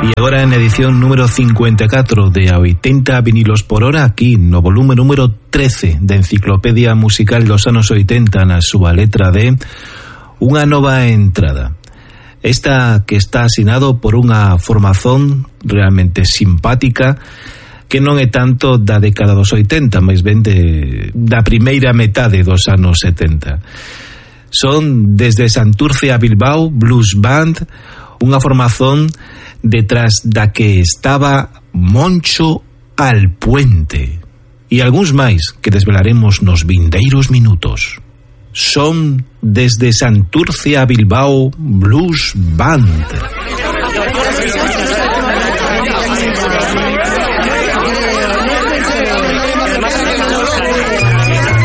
E agora en edición número 54 de A 80 vinilos por hora, aquí no volume número 13 da Enciclopedia Musical dos anos 80 na súa letra D, unha nova entrada. Esta que está asinado por unha formación realmente simpática que non é tanto da década dos 80, máis ben da primeira metade dos anos 70. Son desde Santurce a Bilbao Blues Band, unha formación detrás da que estaba Moncho Alpuente e algúns máis que desvelaremos nos vindeiros minutos. Son desde Santurce a Bilbao Blues Band.